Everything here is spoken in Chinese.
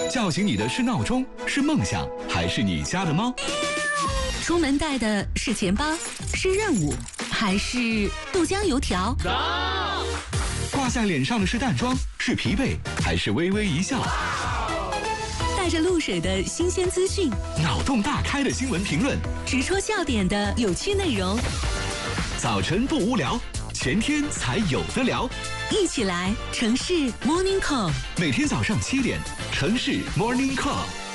叫醒你的是闹钟，是梦想，还是你家的猫？ 出门带的是钱包，是任务，还是豆浆油条？ 挂在脸上的是淡妆，是疲惫，还是微微一笑？ 带着露水的新鲜资讯， 脑洞大开的新闻评论， 直戳笑点的有趣内容。 早晨不无聊，全天才有得聊。 一起来城市 Morning Call， 每天早上7点，城市 Morning Call。